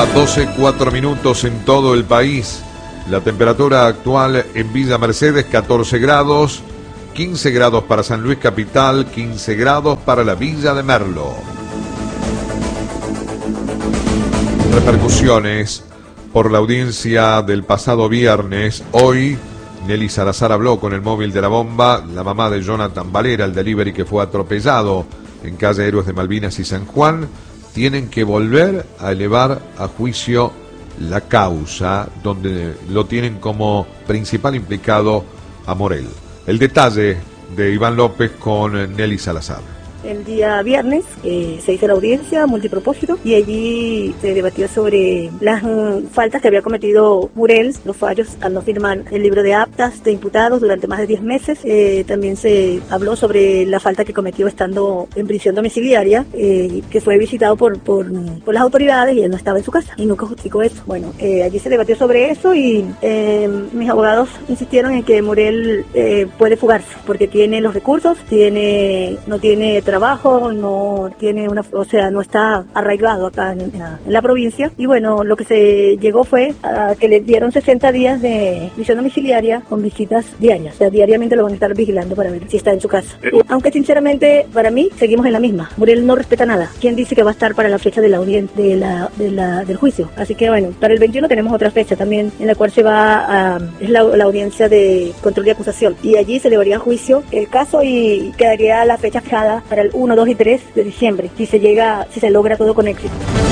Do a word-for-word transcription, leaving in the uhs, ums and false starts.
hora doce, cuatro minutos en todo el país. La temperatura actual en Villa Mercedes, catorce grados, quince grados para San Luis Capital, quince grados para la Villa de Merlo. Repercusiones por la audiencia del pasado viernes. Hoy, Nelly Salazar habló con el móvil de la bomba, la mamá de Jonathan Valera, el delivery que fue atropellado en calle Héroes de Malvinas y San Juan. Tienen que volver a elevar a juicio la causa, donde lo tienen como principal implicado a Morel. El detalle de Iván López con Nelly Salazar. El día viernes eh, se hizo la audiencia multipropósito y allí se debatió sobre las mm, faltas que había cometido Morel, los fallos al no firmar el libro de actas de imputados durante más de diez meses. Eh, también se habló sobre la falta que cometió estando en prisión domiciliaria, eh, que fue visitado por, por, por las autoridades y él no estaba en su casa y nunca justificó eso. Bueno, eh, allí se debatió sobre eso y eh, mis abogados insistieron en que Morel eh, puede fugarse porque tiene los recursos, tiene no tiene trabajo, no tiene una, o sea, no está arraigado acá en, en, la, en la provincia. Y bueno, lo que se llegó fue a que le dieron sesenta días de prisión domiciliaria con visitas diarias. O sea, diariamente lo van a estar vigilando para ver si está en su casa. Aunque sinceramente, para mí, seguimos en la misma. Morel no respeta nada. ¿Quién dice que va a estar para la fecha de la audiencia, de la, de la, del juicio? Así que bueno, para el veintiuno tenemos otra fecha también, en la cual se va a, es la, la audiencia de control de acusación. Y allí se llevaría a juicio el caso y quedaría la fecha fijada para el uno, dos y tres de diciembre, si se llega, si se logra todo con éxito.